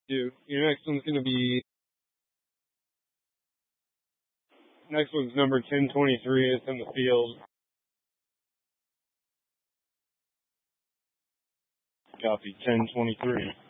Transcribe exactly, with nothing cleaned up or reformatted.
You. Your next one's gonna be. Next one's number ten twenty-three. It's in the field. Copy ten twenty-three.